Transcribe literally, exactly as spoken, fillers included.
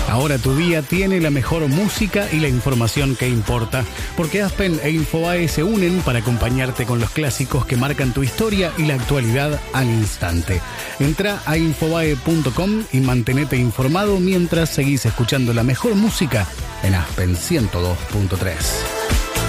Ahora tu día tiene la mejor música y la información que importa, porque Aspen e Infobae se unen para acompañarte con los clásicos que marcan tu historia y la actualidad al instante. Entra a infobae punto com y mantenete informado mientras seguís escuchando la mejor música en Aspen ciento dos punto tres.